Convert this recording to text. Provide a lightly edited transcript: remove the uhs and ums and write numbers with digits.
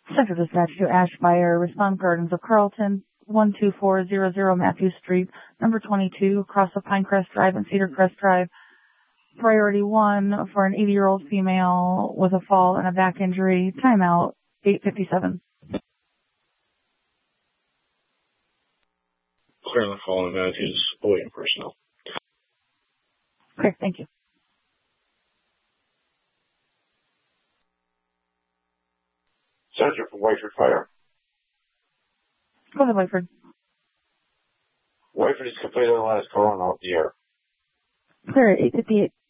Central Dispatch to Ash Fire, Respond Gardens of Carlton, 12400 Matthews Street, number 22, across the Pinecrest Drive and Cedar Crest Drive. Priority 1 for an 80-year-old female with a fall and a back injury. Timeout, 8:57. Currently calling Matthews, awaiting personnel. Okay, thank you. Center from Whiteford Fire. Go ahead, Whiteford. Whiteford is completed the last call and off the air. Clear at 8:58.